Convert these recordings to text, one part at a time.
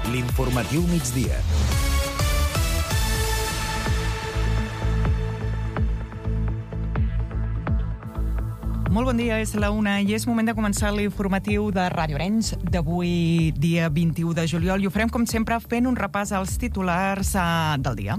L'informatiu migdia. Molt bon dia, és la 1 i és moment de començar l'informatiu de Ràdio Arenys d'avui, dia 21 de juliol, i ho farem com sempre fent un repàs als titulars del dia.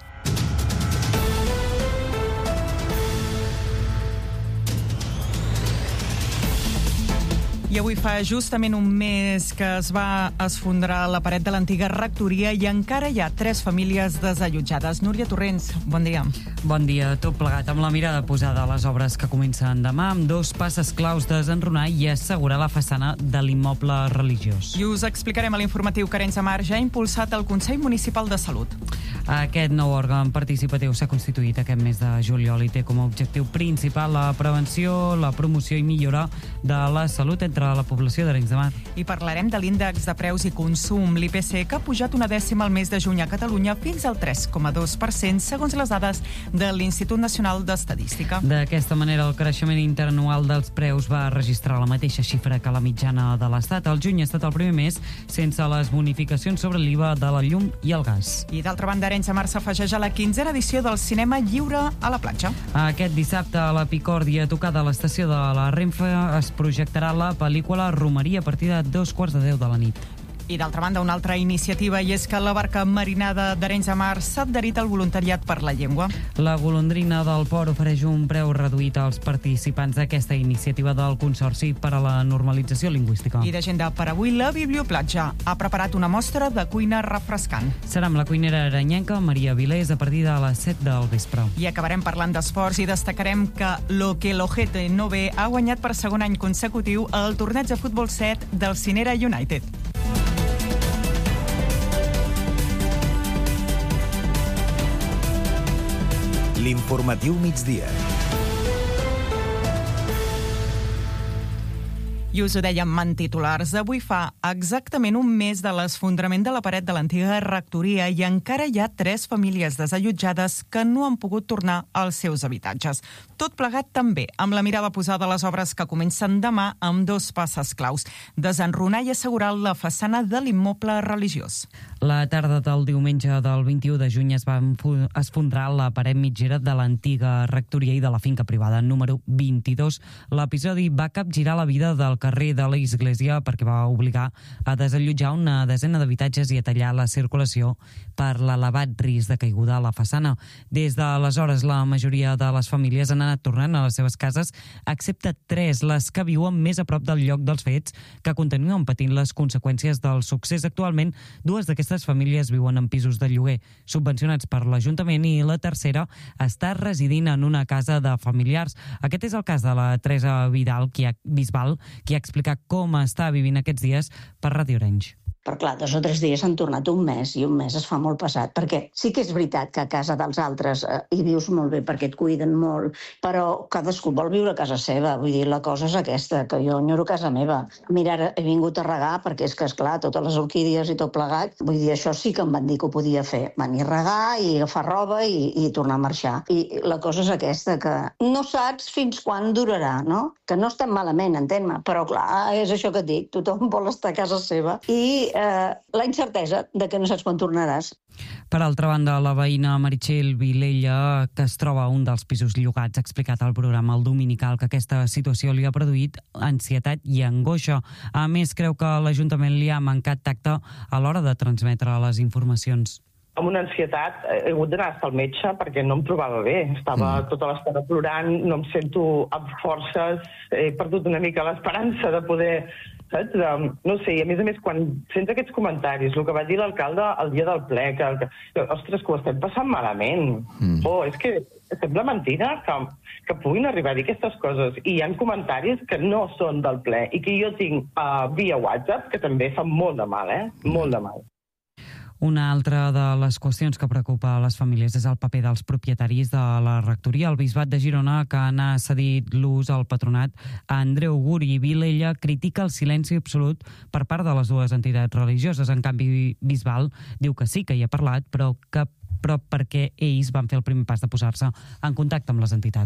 I avui fa justament un mes que es va esfondrar la paret de l'antiga rectoria i encara hi ha 3 famílies desallotjades. Núria Torrents, bon dia. Bon dia, tot plegat amb la mirada posada a les obres que comencen demà, amb 2 passes claus de desenrunar i assegurar la façana de l'immoble religiós. I us explicarem a l'informatiu que Arenys de Mar ja ha impulsat el Consell Municipal de Salut. Aquest nou òrgan participatiu s'ha constituït aquest mes de juliol i té com a objectiu principal la prevenció, la promoció i millora de la salut entre la població d'Arenys de Mar. I parlarem de l'índex de preus i consum, l'IPC, que ha pujat una dècima al mes de juny a Catalunya fins al 3,2%, segons les dades de l'Institut Nacional d'Estadística. D'aquesta manera, el creixement interanual dels preus va registrar la mateixa xifra que la mitjana de l'Estat. El juny ha estat el primer mes sense les bonificacions sobre l'IVA de la llum i el gas. I d'altra banda, Arenys de Mar s'afegeix a la 15a edició del cinema lliure a la platja. Aquest dissabte a la Picòrdia, tocada a l'estació de la Renfe, es projectarà la pel·lícula Romeria a partir de 2:45 de la nit. I d'altra banda, una altra iniciativa, i és que la barca marinada d'Arenys de Mar s'ha adherit al voluntariat per la llengua. La golondrina del port ofereix un preu reduït als participants d'aquesta iniciativa del Consorci per a la Normalització Lingüística. I d'agenda per avui, la Biblioplatja ha preparat una mostra de cuina refrescant. Serà amb la cuinera arenyenca Maria Vilés a partir de les 7 del vespre. I acabarem parlant d'esports i destacarem que Lo que l'Ojete no ve ha guanyat per segon any consecutiu el torneig de futbol 7 del Cinera United. L'informatiu migdia. I us ho dèiem en titulars. Avui fa exactament un mes de l'esfondrament de la paret de l'antiga rectoria i encara hi ha 3 famílies desallotjades que no han pogut tornar als seus habitatges. Tot plegat també amb la mirada posada a les obres que comencen demà amb 2 passes claus: desenrunar i assegurar la façana de l'immoble religiós. La tarda del diumenge del 21 de juny es va esfondrar la paret mitgera de l'antiga rectoria i de la finca privada número 22. L'episodi va capgirar la vida del carrer de l'Església perquè va obligar a desallotjar una desena d'habitatges i a tallar la circulació per l'elevat risc de caiguda a la façana. Des d'aleshores, la majoria de les famílies han anat tornant a les seves cases, excepte 3, les que viuen més a prop del lloc dels fets, que continuen patint les conseqüències del succés. Actualment, 2 d'aquestes famílies viuen en pisos de lloguer subvencionats per l'Ajuntament i la tercera està residint en una casa de familiars. Aquest és el cas de la Teresa Bisbal, qui ha explicat com està vivint aquests dies per Ràdio Arenys. Però clar, 2 o 3 dies han tornat un mes i un mes es fa molt pesat, perquè sí que és veritat que a casa dels altres hi vius molt bé perquè et cuiden molt, però cadascú vol viure a casa seva. Vull dir, la cosa és aquesta, que jo enyoro casa meva. Mira, ara he vingut a regar perquè és que, esclar, totes les orquídies i tot plegat, vull dir, això sí que em van dir que ho podia fer. Venir a regar i agafar roba i tornar a marxar. I la cosa és aquesta, que no saps fins quan durarà, no? Que no està malament, entén-me, però clar, és això que et dic, tothom vol estar a casa seva i la incertesa de que no saps quan tornaràs. Per altra banda, la veïna Meritxell Vilella, que es troba a un dels pisos llogats, ha explicat al programa El Dominical que aquesta situació li ha produït ansietat i angoixa. A més, creu que l'Ajuntament li ha mancat tacte a l'hora de transmetre les informacions. Amb una ansietat he hagut d'anar a estar al metge perquè no em trobava bé. Estava tota l'estona plorant, no em sento amb forces, he perdut una mica l'esperança de poder, saps? No sé, i a més, quan sents aquests comentaris, el que va dir l'alcalde el dia del ple, que ostres, que ho estem passant malament. És que sembla mentida que puguin arribar a dir aquestes coses. I hi ha comentaris que no són del ple i que jo tinc via WhatsApp que també fan molt de mal, molt de mal. Una altra de les qüestions que preocupa a les famílies és el paper dels propietaris de la rectoria. El Bisbat de Girona, que n'ha cedit l'ús al patronat a Andreu Guri Vilella, critica el silenci absolut per part de les 2 entitats religioses. En canvi, Bisbal diu que sí que hi ha parlat, però perquè ells van fer el primer pas de posar-se en contacte amb les entitats.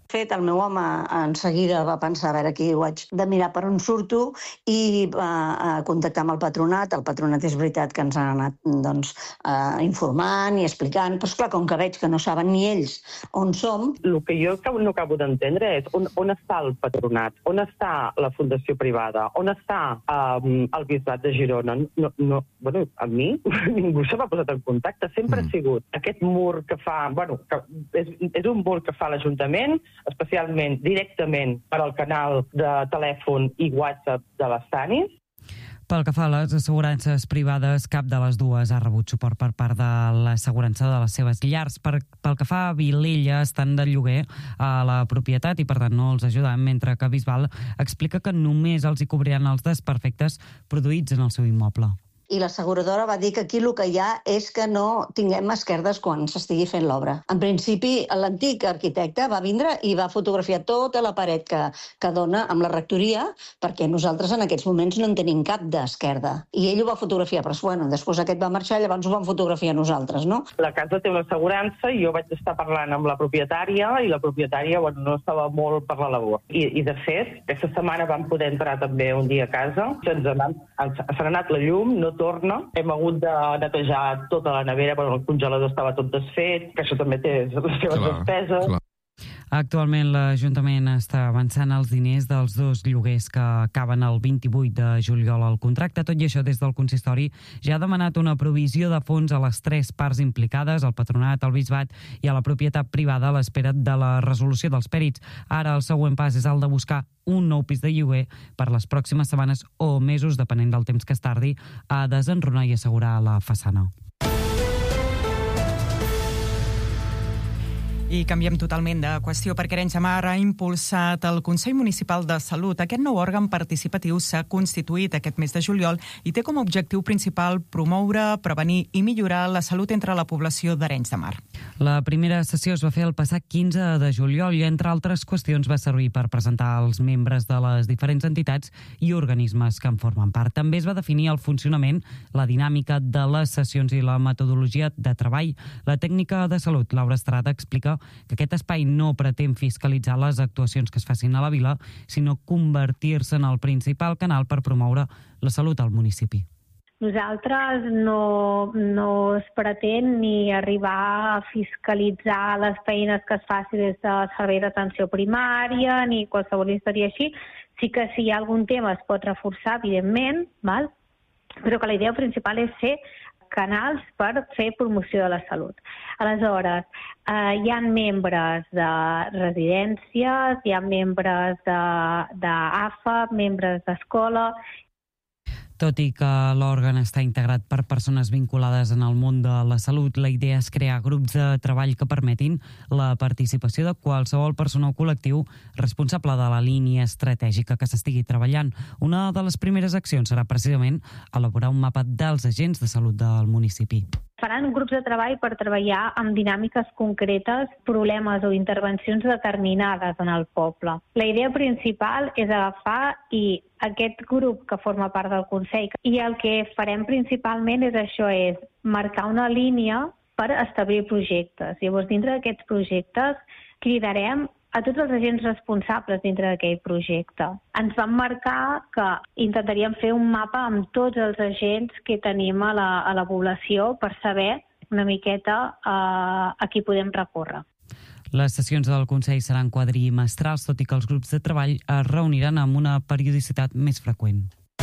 El meu home en seguida va pensar, a veure, aquí ho haig de mirar per on surto, i va contactar amb el patronat. El patronat és veritat que ens han anat informant i explicant, però esclar, com que veig que no saben ni ells on som... El que jo no acabo d'entendre és on està el patronat, on està la fundació privada, on està el Bisbat de Girona. Bueno, a mi ningú se m'ha posat en contacte, sempre ha sigut aquest mur que fa... Bueno, és un mur que fa l'Ajuntament, especialment directament per al canal de telèfon i WhatsApp de les Tanis. Pel que fa a les assegurances privades, cap de les dues ha rebut suport per part de l'assegurança de les seves llars. Pel que fa a Vilella, estan de lloguer a la propietat i, per tant, no els ajuden, mentre que Bisbal explica que només els hi cobriran els desperfectes produïts en el seu immoble. I l'asseguradora va dir que aquí el que hi ha és que no tinguem esquerdes quan s'estigui fent l'obra. En principi, l'antic arquitecte va vindre i va fotografiar tota la paret que dona amb la rectoria, perquè nosaltres en aquests moments no en tenim cap d'esquerda. I ell ho va fotografiar, però bueno, després aquest va marxar, llavors ho vam fotografiar nosaltres, no? La casa té una assegurança i jo vaig estar parlant amb la propietària i la propietària no estava molt per la labor. I de fet, aquesta setmana vam poder entrar també un dia a casa, se n'ha anat la llum, no torna. Hem hagut de netejar tota la nevera, però el congelador estava tot desfet, que això també té les seves despeses. Clar. Actualment l'Ajuntament està avançant els diners dels dos lloguers que acaben el 28 de juliol al contracte. Tot i això, des del consistori ja ha demanat una provisió de fons a les tres parts implicades, al patronat, al Bisbat i a la propietat privada, a l'espera de la resolució dels pèrits. Ara el següent pas és el de buscar un nou pis de lloguer per les pròximes setmanes o mesos, depenent del temps que es tardi, a desenrunar i assegurar la façana. I canviem totalment de qüestió perquè Arenys de Mar ha impulsat el Consell Municipal de Salut. Aquest nou òrgan participatiu s'ha constituït aquest mes de juliol i té com a objectiu principal promoure, prevenir i millorar la salut entre la població d'Arenys de Mar. La primera sessió es va fer el passat 15 de juliol i, entre altres qüestions, va servir per presentar els membres de les diferents entitats i organismes que en formen part. També es va definir el funcionament, la dinàmica de les sessions i la metodologia de treball. La tècnica de salut, Laura Estrada, explica que aquest espai no pretén fiscalitzar les actuacions que es facin a la vila, sinó convertir-se en el principal canal per promoure la salut al municipi. Nosaltres no es pretén ni arribar a fiscalitzar les feines que es faci des del servei d'atenció primària ni qualsevol història així. Sí que si hi ha algun tema es pot reforçar, evidentment, però que la idea principal és ser canals per fer promoció de la salut. Aleshores, hi ha membres de residències, hi ha membres d'AFA, membres d'escola. Tot i que l'òrgan està integrat per persones vinculades en el món de la salut, la idea és crear grups de treball que permetin la participació de qualsevol persona o col·lectiu responsable de la línia estratègica que s'estigui treballant. Una de les primeres accions serà precisament elaborar un mapa dels agents de salut del municipi. Faran grups de treball per treballar amb dinàmiques concretes, problemes o intervencions determinades en el poble. La idea principal és agafar i aquest grup que forma part del Consell, i el que farem principalment és això, és marcar una línia per establir projectes. Llavors, dintre d'aquests projectes, cridarem a tots els agents responsables dintre d'aquell projecte. Ens vam marcar que intentaríem fer un mapa amb tots els agents que tenim a la població per saber una miqueta a qui podem recórrer. Les sessions del Consell seran quadrimestrals, tot i que els grups de treball es reuniran amb una periodicitat més freqüent.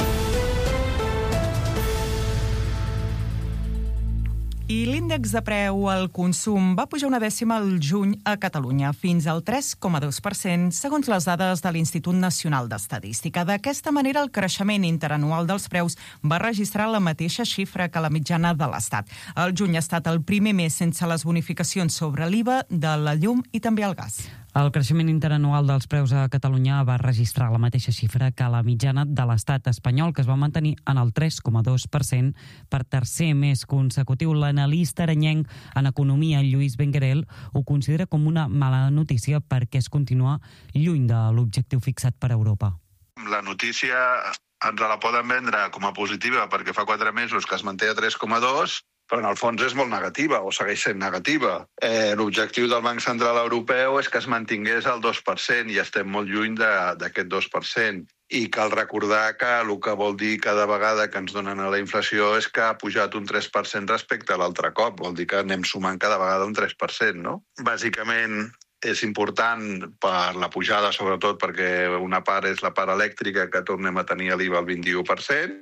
I l'índex de preu al consum va pujar una dècima al juny a Catalunya, fins al 3,2%, segons les dades de l'Institut Nacional d'Estadística. D'aquesta manera, el creixement interanual dels preus va registrar la mateixa xifra que la mitjana de l'Estat. El juny ha estat el primer mes sense les bonificacions sobre l'IVA de la llum i també el gas. El creixement interanual dels preus a Catalunya va registrar la mateixa xifra que la mitjana de l'estat espanyol, que es va mantenir en el 3,2% per tercer mes consecutiu. L'analista arenyenc en economia, Lluís Benguerel, ho considera com una mala notícia perquè es continua lluny de l'objectiu fixat per Europa. La notícia ens la poden vendre com a positiva perquè fa 4 mesos que es manté a 3,2, però en el fons és molt negativa, o segueix sent negativa. L'objectiu del Banc Central Europeu és que es mantingués al 2%, i estem molt lluny d'aquest 2%. I cal recordar que el que vol dir cada vegada que ens donen a la inflació és que ha pujat un 3% respecte a l'altre cop. Vol dir que anem sumant cada vegada un 3%, no? Bàsicament és important per la pujada, sobretot perquè una part és la part elèctrica, que tornem a tenir l'IVA al 21%.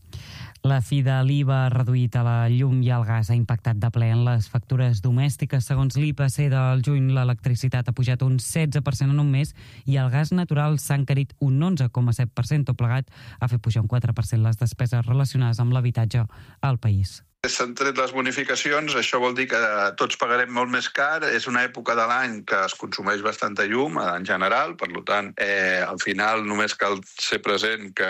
La fi de l'IVA reduït a la llum i al gas ha impactat de ple en les factures domèstiques. Segons l'IPC del juny, l'electricitat ha pujat un 16% en un mes i el gas natural s'ha encarit un 11,7%, tot plegat a fer pujar un 4% les despeses relacionades amb l'habitatge al país. S'han tret les bonificacions, això vol dir que tots pagarem molt més car. És una època de l'any que es consumeix bastanta llum, en general, per tant, al final només cal ser present que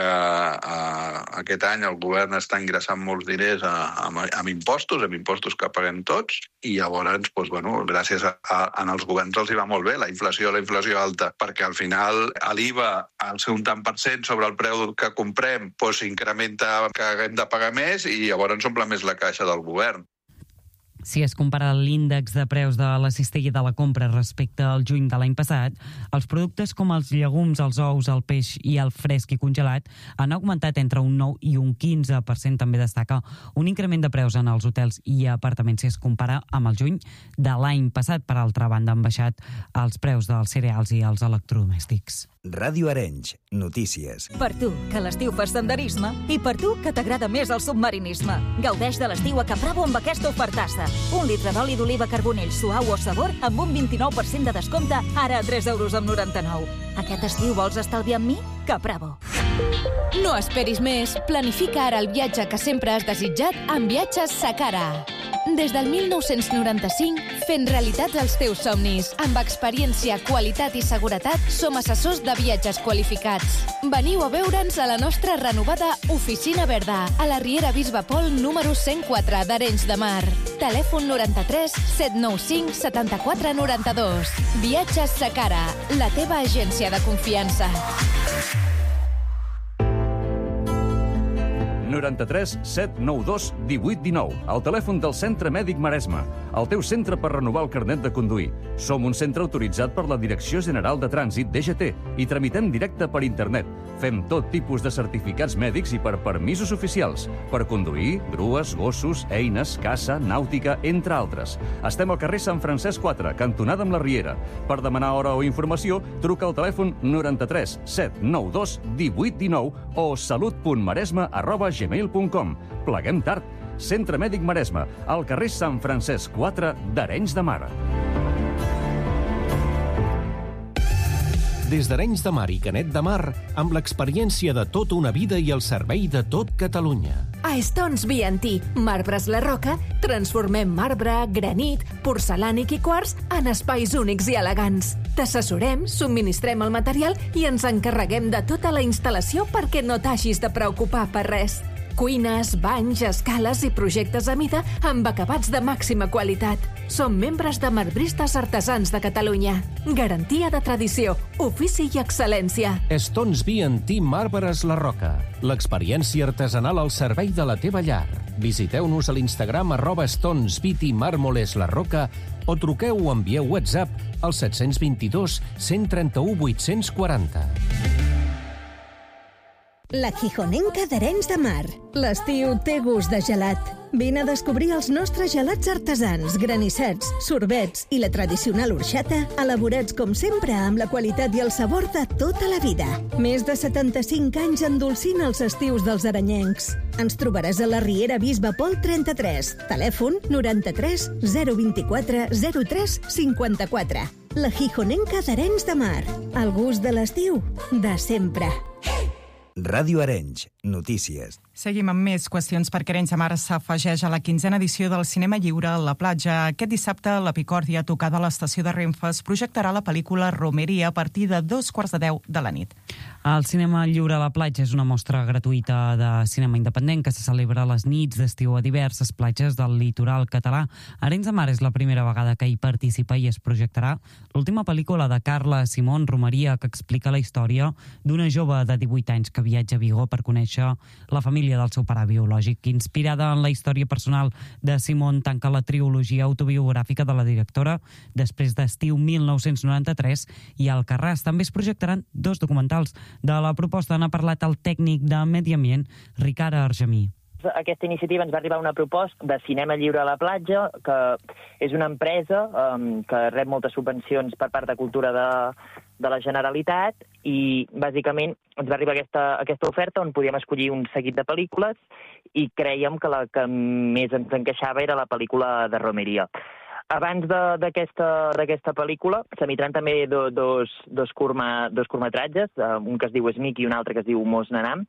aquest any el govern està ingressant molts diners amb impostos que paguem tots, i llavors, gràcies als governs els hi va molt bé la inflació alta, perquè al final l'IVA, al ser un tant per cent sobre el preu que comprem, incrementa que haguem de pagar més i llavors omple més la caixa del govern. Si es compara l'índex de preus de la cistella de la compra respecte al juny de l'any passat, els productes com els llegums, els ous, el peix i el fresc i congelat han augmentat entre un 9 i un 15%. També destaca un increment de preus en els hotels i apartaments si es compara amb el juny de l'any passat. Per altra banda, han baixat els preus dels cereals i els electrodomèstics. Ràdio Arenys, notícies. Per tu, que a l'estiu fas senderisme, i per tu, que t'agrada més el submarinisme. Gaudeix de l'estiu a Capravo amb aquesta ofertassa. 1 litre d'oli d'oliva Carbonell suau o sabor amb un 29% de descompte, ara a 3,99 €. Aquest estiu vols estalviar amb mi? Capravo. No esperis més. Planifica ara el viatge que sempre has desitjat amb Viatges Sacara. Des del 1995, fent realitat els teus somnis. Amb experiència, qualitat i seguretat, som assessors de viatges qualificats. Veniu a veure'ns a la nostra renovada Oficina Verda, a la Riera Bisbe Pol número 104 d'Arenys de Mar. Telèfon 93 795 74 92. Viatges Sacara, la teva agència de confiança. 93 792 1819, el telèfon del Centre Mèdic Maresme, el teu centre per renovar el carnet de conduir. Som un centre autoritzat per la Direcció General de Trànsit, DGT, i tramitem directe per internet. Fem tot tipus de certificats mèdics i per permisos oficials, per conduir, grues, gossos, eines, caça, nàutica, entre altres. Estem al carrer Sant Francesc 4, cantonada amb la Riera. Per demanar hora o informació, truca al telèfon 93 792 1819 o salut.maresme@gmail.com. Pleguem tard. Centre Mèdic Maresme, al carrer Sant Francesc 4 d'Arenys de Mar. Des d'Arenys de Mar i Canet de Mar, amb l'experiència de tota una vida i el servei de tot Catalunya. A Stones B&T, Marbres La Roca, transformem marbre, granit, porcelànic i quars en espais únics i elegants. T'assessorem, subministrem el material i ens encarreguem de tota la instal·lació perquè no t'hagis de preocupar per res. Cuines, banys, escales i projectes a mida amb acabats de màxima qualitat. Som membres de Marbristes Artesans de Catalunya. Garantia de tradició, ofici i excel·lència. Stones B&T Marbres La Roca. L'experiència artesanal al servei de la teva llar. Visiteu-nos a l'Instagram @StonesBT Mármoles La Roca o truqueu o envieu WhatsApp al 722 131 840. La Gijonenca d'Arenys de Mar. L'estiu té gust de gelat. Vine a descobrir els nostres gelats artesans, granissets, sorbets i la tradicional orxata, elaborats com sempre amb la qualitat i el sabor de tota la vida. Més de 75 anys endolcint els estius dels arenyencs. Ens trobaràs a la Riera Bisbe Pol 33, telèfon 93 024 03 54. La Gijonenca d'Arenys de Mar. El gust de l'estiu, de sempre. Ràdio Arenys, notícies. Seguim amb més qüestions perquè Arenys de Mar s'afegeix a la 15a edició del Cinema Lliure a la platja. Aquest dissabte, la Picòrdia, tocada a l'estació de Renfe, es projectarà la pel·lícula Romeria a partir de 2:15 de la nit. El Cinema Lliure a la platja és una mostra gratuïta de cinema independent que se celebra a les nits d'estiu a diverses platges del litoral català. Arenys de Mar és la primera vegada que hi participa i es projectarà l'última pel·lícula de Carla Simón, Romeria, que explica la història d'una jove de 18 anys que viatja a Vigo per conèixer la família família del seu pare biològic. Inspirada en la història personal de Simone, tanca la trilogia autobiogràfica de la directora després d'Estiu 1993 i al Carràs. També es projectaran 2 documentals. De la proposta n'ha parlat el tècnic de Medi Ambient, Ricard Argemí. Aquesta iniciativa ens va arribar una proposta de cinema lliure a la platja, que és una empresa que rep moltes subvencions per part de Cultura de la Generalitat, i bàsicament ens va arribar aquesta oferta on podíem escollir un seguit de pel·lícules i crèiem que la que més ens encaixava era la pel·lícula de Romeria. Abans d'aquesta pel·lícula s'emetran també dos curtmetratges, un que es diu Smic i un altre que es diu Mos Nanam,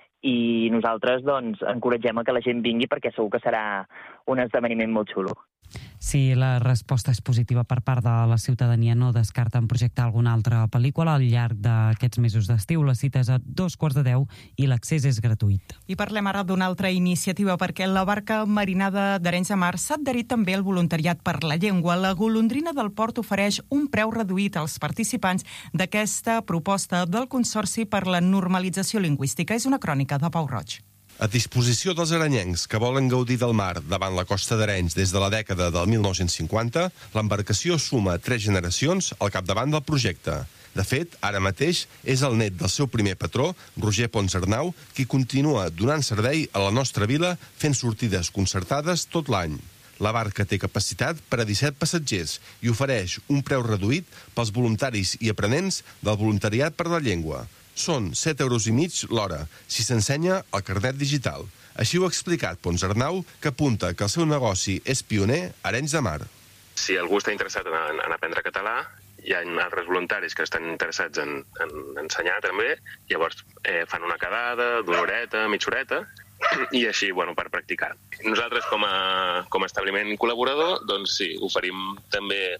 i nosaltres encoratgem a que la gent vingui perquè segur que serà un esdeveniment molt xulo. Si la resposta és positiva per part de la ciutadania, no descarten projectar alguna altra pel·lícula al llarg d'aquests mesos d'estiu. La cita és a 9:45 i l'accés és gratuït. I parlem ara d'una altra iniciativa, perquè la barca marinada d'Arenys de Mar s'ha adherit també al voluntariat per la llengua. La Golondrina del Port ofereix un preu reduït als participants d'aquesta proposta del Consorci per la Normalització Lingüística. És una crònica de Pau Roig. A disposició dels arenyencs que volen gaudir del mar davant la costa d'Arenys des de la dècada del 1950, l'embarcació suma 3 generacions al capdavant del projecte. De fet, ara mateix és el net del seu primer patró, Roger Ponsarnau, qui continua donant servei a la nostra vila fent sortides concertades tot l'any. La barca té capacitat per a 17 passatgers i ofereix un preu reduït pels voluntaris i aprenents del voluntariat per la llengua. Són 7,5 € l'hora, si s'ensenya el carnet digital. Així ho ha explicat Ponsarnau, que apunta que el seu negoci és pioner a Arenys de Mar. Si algú està interessat en aprendre català, hi ha altres voluntaris que estan interessats en ensenyar també, llavors fan una quedada d'una horeta, mitja horeta, i així, per practicar. Nosaltres, com a establiment col·laborador, doncs sí, oferim també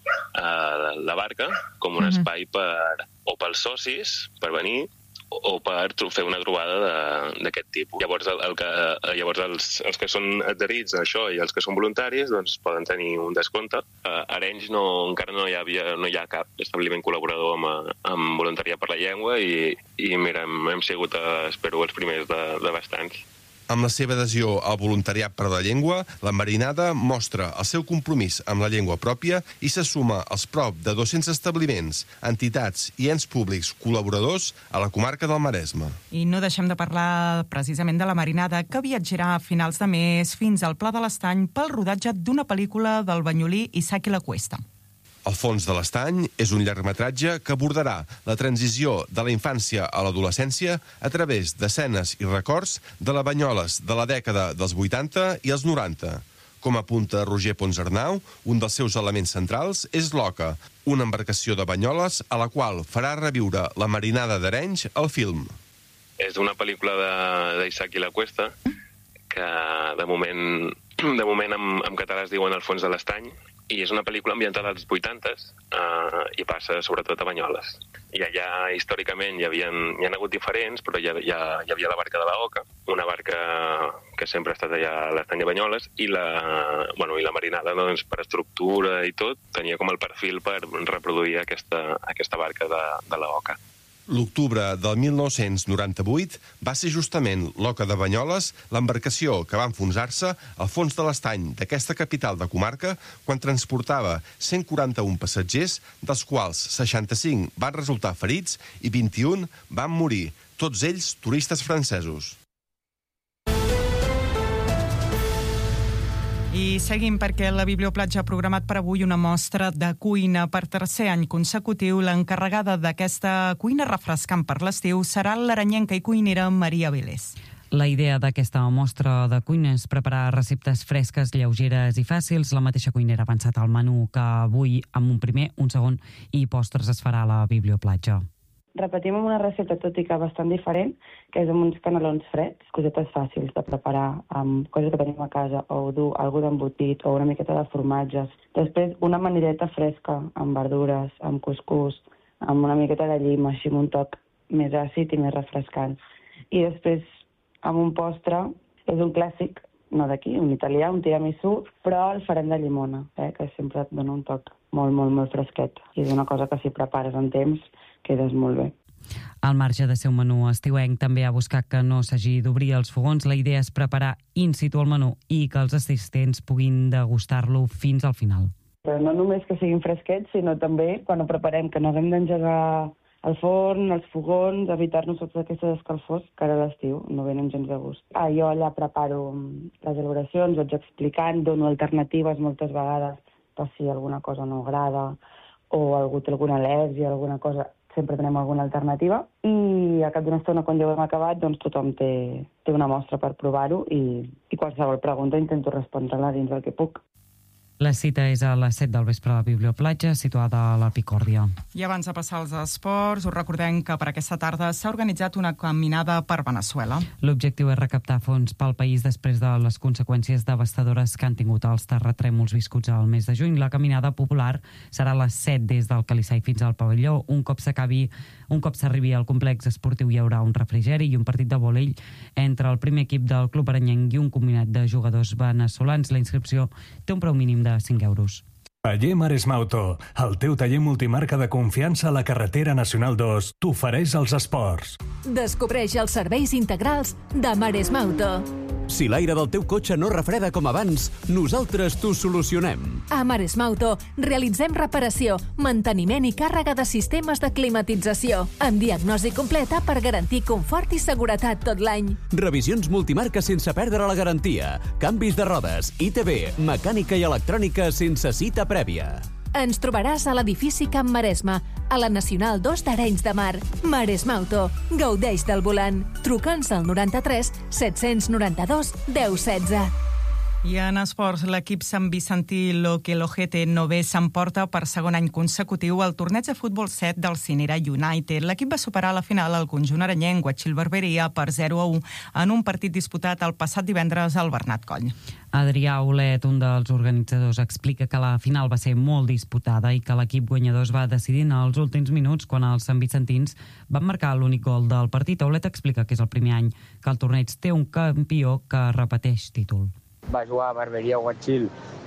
la barca com un espai o pels socis, per venir, o per fer una trobada d'aquest tipus. Llavors, els que són adherits a això i els que són voluntaris doncs poden tenir un descompte. A Arenys encara no hi ha cap establiment col·laborador amb voluntariat per la llengua i mira, hem sigut, espero, els primers de bastants. Amb la seva adhesió al voluntariat per la llengua, la Marinada mostra el seu compromís amb la llengua pròpia i se suma als prop de 200 establiments, entitats i ens públics col·laboradors a la comarca del Maresme. I no deixem de parlar precisament de la Marinada, que viatjarà a finals de mes fins al Pla de l'Estany pel rodatge d'una pel·lícula del banyolí Isaki La Cuesta. El fons de l'Estany és un llargmetratge que abordarà la transició de la infància a l'adolescència a través d'escenes i records de la Banyoles de la dècada dels 80 i els 90. Com apunta Roger Ponsarnau, un dels seus elements centrals és l'Oca, una embarcació de Banyoles a la qual farà reviure la Marinada d'Arenys al film. És una pel·lícula d'Isaki La Cuesta que de moment en català es diu En el fons de l'Estany, i és una pel·lícula ambientada als 80s i passa sobretot a Banyoles. I allà històricament hi ha hagut diferents, però hi havia la barca de la Oca, una barca que sempre ha estat allà a l'Estany de Banyoles, i la Marinada, doncs, per estructura i tot, tenia com el perfil per reproduir aquesta barca de la Oca. L'octubre del 1998 va ser justament l'Oca de Banyoles l'embarcació que va enfonsar-se al fons de l'estany d'aquesta capital de comarca quan transportava 141 passatgers, dels quals 65 van resultar ferits i 21 van morir, tots ells turistes francesos. I seguim perquè la Biblioplatja ha programat per avui una mostra de cuina. Per tercer any consecutiu, l'encarregada d'aquesta cuina refrescant per l'estiu serà l'arenyenca i cuinera Maria Vélez. La idea d'aquesta mostra de cuina és preparar receptes fresques, lleugeres i fàcils. La mateixa cuinera ha pensat al menú que avui, amb un primer, un segon i postres es farà a la Biblioplatja. Repetim una recepta tot i que bastant diferent, que és amb uns canelons freds, cosetes fàcils de preparar, amb coses que tenim a casa, o dur alguna d'embotit o una miqueta de formatges. Després, una amanideta fresca, amb verdures, amb cuscús, amb una miqueta de llim, així amb un toc més àcid i més refrescant. I després, amb un postre, és un clàssic, no d'aquí, un italià, un tiramisú, però el farem de llimona, que sempre et dona un toc molt, molt, molt fresquet. I és una cosa que si prepares en temps quedes molt bé. Al marge de ser un menú estiuenc, també ha buscat que no s'hagi d'obrir els fogons. La idea és preparar in situ el menú i que els assistents puguin degustar-lo fins al final. Però no només que siguin fresquets, sinó també quan ho preparem, que no haguem d'engegar el forn, els fogons, evitar-nos totes aquestes escalfors que ara a l'estiu no venen gens de gust. Jo allà preparo les elaboracions, vaig explicant, dono alternatives moltes vegades per si alguna cosa no agrada o algú té alguna al·lèrgia, alguna cosa, sempre tenem alguna alternativa. I a cap d'una estona, quan ja ho hem acabat, doncs tothom té una mostra per provar-ho i qualsevol pregunta intento respondre-la dins del que puc. La cita és a les 7 del vespre a la Biblioplatja, situada a la Picòrdia. I abans de passar als esports, us recordem que per aquesta tarda s'ha organitzat una caminada per Veneçuela. L'objectiu és recaptar fons pel país després de les conseqüències devastadores que han tingut els terratrèmols viscuts al mes de juny. La caminada popular serà a les 7 des del Calissai fins al pavelló. Un cop s'arribi al complex esportiu hi haurà un refrigeri i un partit de vòlei entre el primer equip del Club Arenyenc i un combinat de jugadors veneçolans. La inscripció té un preu mínim de 5 euros. Taller Maresma Auto, el teu taller multimarca de confiança a la carretera Nacional 2, t'ofereix els esports. Descobreix els serveis integrals de Maresma Auto. Si l'aire del teu cotxe no refreda com abans, nosaltres t'ho solucionem. A Maresma Auto realitzem reparació, manteniment i càrrega de sistemes de climatització, amb diagnosi completa per garantir confort i seguretat tot l'any. Revisions multimarca sense perdre la garantia, canvis de rodes, ITV, mecànica i electrònica sense cita prèvia. Ens trobaràs a l'edifici Camp Maresma, a la Nacional 2 d'Arenys de Mar. Maresma Auto. Gaudeix del volant. Truca'ns al 93 792 1016. I en esports, l'equip Sant Vicentí Loque-Lojete Nové s'emporta per segon any consecutiu el torneig de futbol 7 del Cinera United. L'equip va superar a la final el conjunt arenyenc Guatxil Barberia per 0-1 en un partit disputat el passat divendres al Bernat Coll. Adrià Olet, un dels organitzadors, explica que la final va ser molt disputada i que l'equip guanyador es va decidir en els últims minuts quan els santvicentins van marcar l'únic gol del partit. Olet explica que és el primer any que el torneig té un campió que repeteix títol. Va jugar a Barberia Guatxil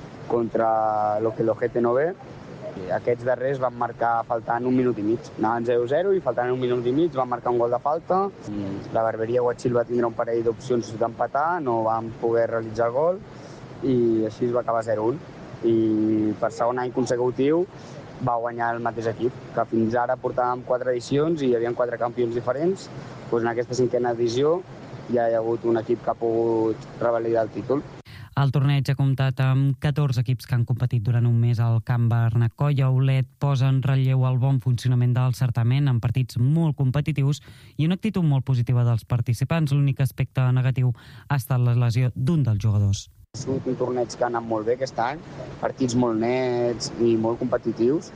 contra Loque-Lojete Nové. Aquests darrers van marcar faltant un minut i mig. Anaven 0-0 i faltant un minut i mig van marcar un gol de falta. La Barberia Guatxil va tindre un parell d'opcions d'empatar, no van poder realitzar el gol i així es va acabar 0-1. I per segon any consecutiu va guanyar el mateix equip, que fins ara portàvem 4 edicions i hi havia 4 campions diferents. En aquesta 5a edició ja hi ha hagut un equip que ha pogut revalidar el títol. El torneig ha comptat amb 14 equips que han competit durant un mes al Camp Bernat Coll. Olet posa en relleu el bon funcionament del certament amb partits molt competitius i una actitud molt positiva dels participants. L'únic aspecte negatiu ha estat la lesió d'un dels jugadors. És un torneig que ha anat molt bé aquest any, partits molt nets i molt competitius,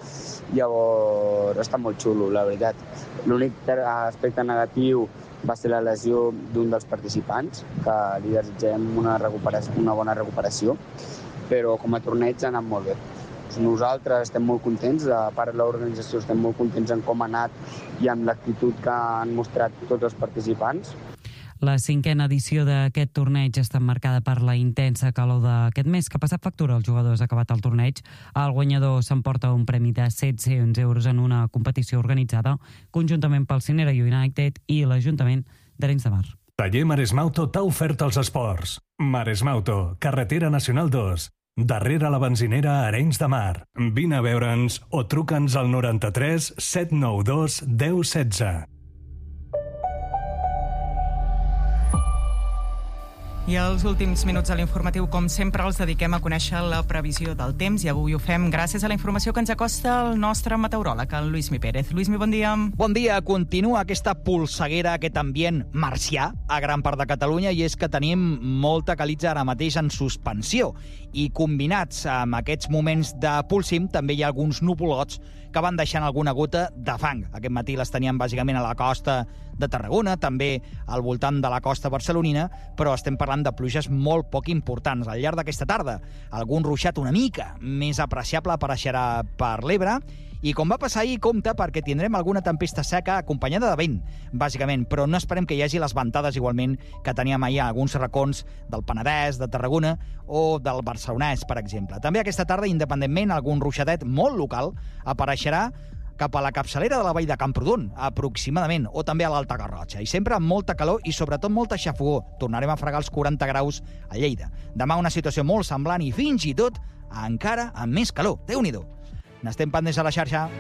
llavors està molt xulo, la veritat. L'únic aspecte negatiu va ser la lesió d'un dels participants, que li desitgem una bona recuperació, però com a torneig ha anat molt bé. Nosaltres estem molt contents, a part de l'organització estem molt contents en com ha anat i amb l'actitud que han mostrat tots els participants. La 5a edició d'aquest torneig està marcada per la intensa calor d'aquest mes que ha passat factura als jugadors acabat el torneig. El guanyador s'emporta un premi de 700 euros en una competició organitzada conjuntament pel Cinera United i l'Ajuntament d'Arenys de Mar. Taller Maresma Auto t'ha ofert els esports. Maresma Auto, carretera Nacional 2, darrere la benzinera Arenys de Mar. Vine a veure'ns o truca'ns al 93 792 1016. I els últims minuts de l'informatiu, com sempre, els dediquem a conèixer la previsió del temps i avui ho fem gràcies a la informació que ens acosta el nostre meteoròleg, el Lluís Mi Pérez. Lluís Mi, bon dia. Bon dia. Continua aquesta polseguera, aquest ambient marcià a gran part de Catalunya i és que tenim molta calitza ara mateix en suspensió i combinats amb aquests moments de polsim també hi ha alguns nuvolots que van deixant alguna gota de fang. Aquest matí les teníem bàsicament a la costa de Tarragona, també al voltant de la costa barcelonina, però estem parlant de pluges molt poc importants al llarg d'aquesta tarda. Algun ruixat una mica més apreciable apareixerà per l'Ebre, i com va passar ahir, compte, perquè tindrem alguna tempesta seca acompanyada de vent, bàsicament, però no esperem que hi hagi les ventades igualment que teníem ahir a alguns racons del Penedès, de Tarragona o del Barcelonès, per exemple. També aquesta tarda, independentment, algun ruixadet molt local apareixerà cap a la capçalera de la vall de Camprodon, aproximadament, o també a l'Alta Garrotxa. I sempre amb molta calor i sobretot molta xafogor. Tornarem a fregar els 40 graus a Lleida. Demà una situació molt semblant i fins i tot encara amb més calor. Déu-n'hi-do. N'estem pendents a la xarxa.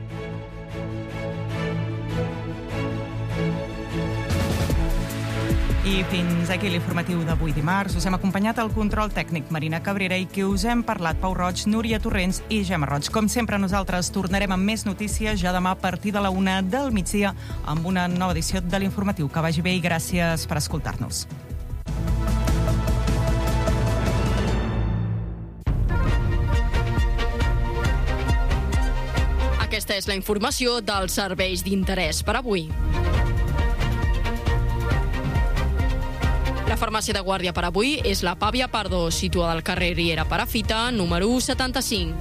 I fins aquí l'informatiu d'avui dimarts. Us hem acompanyat al control tècnic Marina Cabrera i que us hem parlat Pau Roig, Núria Torrents i Gemma Roig. Com sempre, nosaltres tornarem amb més notícies ja demà a partir de la 1 del migdia amb una nova edició de l'informatiu. Que vagi bé i gràcies per escoltar-nos. Aquesta és la informació dels serveis d'interès per avui. La farmàcia de guàrdia per avui és la Pàvia Pardo, situada al carrer Riera Perafita, número 75.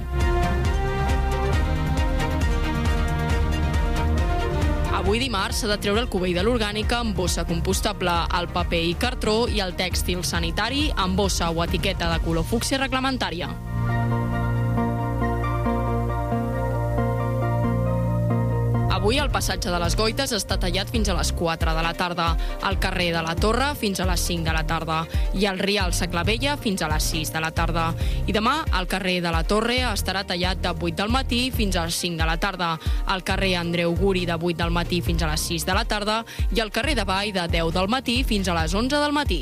Avui dimarts s'ha de treure el cubell de l'orgànica amb bossa compostable, el paper i cartró i el tèxtil sanitari amb bossa o etiqueta de color fúcsia reglamentària. Avui el passatge de les Goites està tallat fins a les 4 de la tarda, el carrer de la Torre fins a les 5 de la tarda i el Rial Saclavella fins a les 6 de la tarda. I demà el carrer de la Torre estarà tallat de 8 del matí fins a les 5 de la tarda, el carrer Andreu Guri de 8 del matí fins a les 6 de la tarda i el carrer de Vall de 10 del matí fins a les 11 del matí.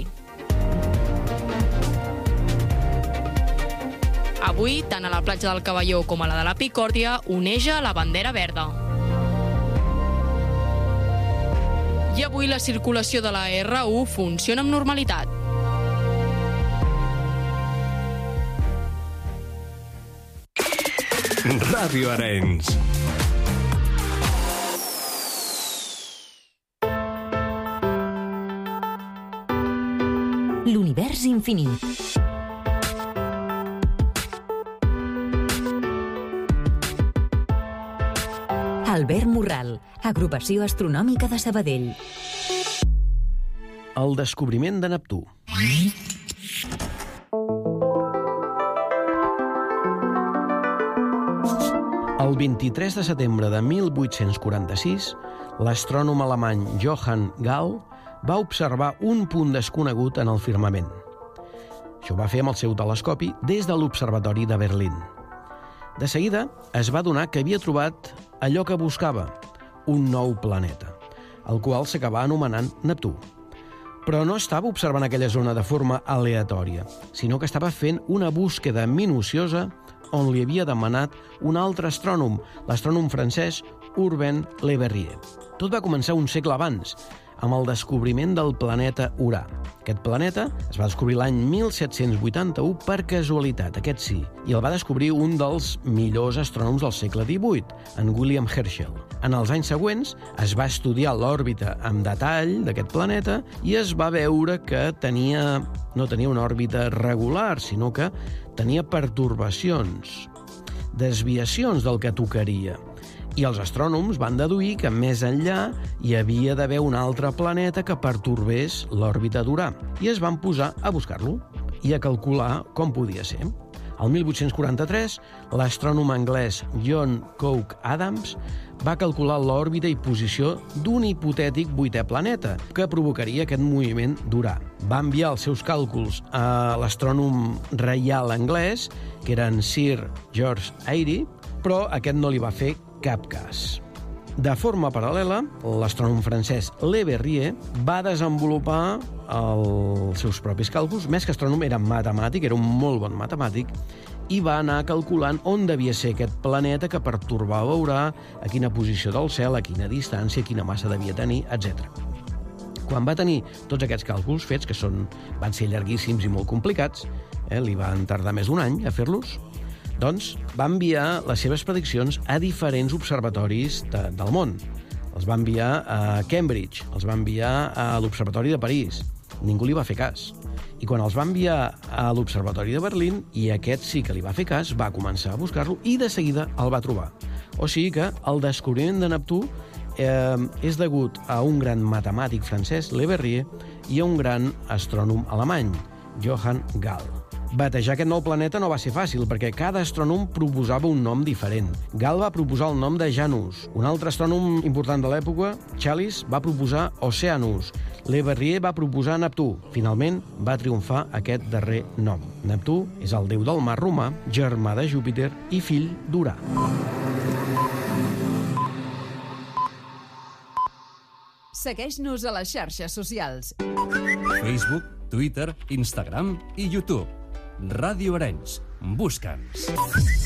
Avui, tant a la platja del Cavalló com a la de la Picòrdia, oneja la bandera verda. I avui la circulació de la R1 funciona amb normalitat. Ràdio Arenys. L'univers infinit. Albert Morral, Agrupació Astronòmica de Sabadell. El descobriment de Neptú. El 23 de setembre de 1846, l'astrònom alemany Johann Gall va observar un punt desconegut en el firmament. Això ho va fer amb el seu telescopi des de l'Observatori de Berlín. De seguida es va adonar que havia trobat allò que buscava, un nou planeta, el qual s'acabà anomenant Neptú. Però no estava observant aquella zona de forma aleatòria, sinó que estava fent una búsqueda minuciosa on li havia demanat un altre astrònom, l'astrònom francès Urbain Le Verrier. Tot va començar un segle abans, amb el descobriment del planeta Urà. Aquest planeta es va descobrir l'any 1781 per casualitat, aquest sí, i el va descobrir un dels millors astrònoms del segle XVIII, en William Herschel. En els anys següents es va estudiar l'òrbita amb detall d'aquest planeta i es va veure que no tenia una òrbita regular, sinó que tenia pertorbacions, desviacions del que tocaria. I els astrònoms van deduir que més enllà hi havia d'haver un altre planeta que pertorbés l'òrbita d'Urà i es van posar a buscar-lo i a calcular com podia ser. El 1843, l'astrònom anglès John Coke Adams va calcular l'òrbita i posició d'un hipotètic 8è planeta que provocaria aquest moviment d'Urà. Va enviar els seus càlculs a l'astrònom reial anglès, que era en Sir George Airy, però aquest no li va fer cap cas. De forma paral·lela, l'astrònom francès Le Verrier va desenvolupar els seus propis càlculs. Més que astrònom, era matemàtic, era un molt bon matemàtic, i va anar calculant on devia ser aquest planeta que pertorbava Urà, a quina posició del cel, a quina distància, quina massa devia tenir, etc. Quan va tenir tots aquests càlculs fets, que van ser llarguíssims i molt complicats, li van tardar més d'un any a fer-los, doncs va enviar les seves prediccions a diferents observatoris del món. Els va enviar a Cambridge, els va enviar a l'Observatori de París. Ningú li va fer cas. I quan els va enviar a l'Observatori de Berlín, i aquest sí que li va fer cas, va començar a buscar-lo i de seguida el va trobar. O sigui que el descobriment de Neptú és degut a un gran matemàtic francès, Le Verrier, i a un gran astrònom alemany, Johann Gall. Batejar aquest nou planeta no va ser fàcil, perquè cada astrònom proposava un nom diferent. Gal va proposar el nom de Janus. Un altre astrònom important de l'època, Challis, va proposar Oceanus. Le Verrier va proposar Neptú. Finalment, va triomfar aquest darrer nom. Neptú és el déu del mar romà, germà de Júpiter i fill d'Urà. Segueix-nos a les xarxes socials. Facebook, Twitter, Instagram i YouTube. Ràdio Arenys. Busca'ns.